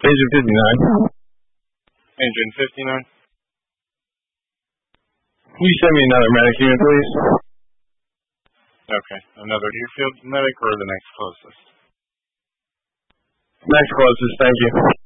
Agent 59. Agent 59. Can you send me another medic unit, please? Okay. Another Deerfield medic or the next closest? Next closest, thank you.